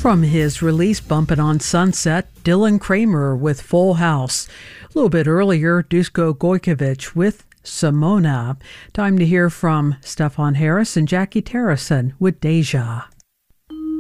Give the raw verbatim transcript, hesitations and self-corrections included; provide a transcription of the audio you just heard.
From his release Bumpin' on Sunset, Dylan Kramer with Full House. A little bit earlier, Dusko Gojkovic with Simona. Time to hear from Stefan Harris and Jackie Terrison with Deja.